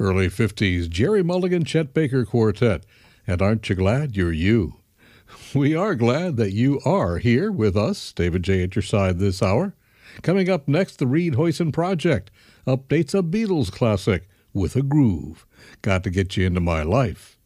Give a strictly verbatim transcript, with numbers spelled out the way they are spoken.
early fifties Jerry Mulligan Chet Baker Quartet, and aren't you glad you're you? We are glad that you are here with us, David J. at your side this hour. Coming up next, the Reed Hoyson Project updates a Beatles classic with a groove. Got to get you into my life.